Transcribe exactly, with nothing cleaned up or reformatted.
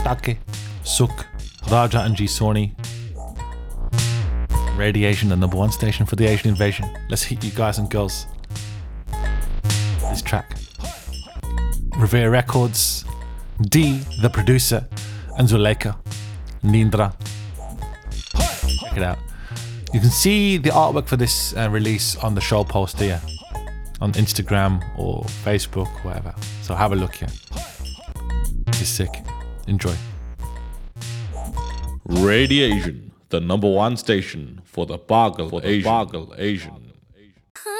Patake, Suk, Raja and G Sony. Radiation, the number one station for the Asian invasion. Let's hit you guys and girls. This track. Revere Records, D, the producer, and Zuleika, Nindra. Check it out. You can see the artwork for this uh, release on the show post here on Instagram or Facebook, whatever. So have a look here. It's sick. Enjoy. Radiation, the number one station for the Bargal Asian. Bargal Asian.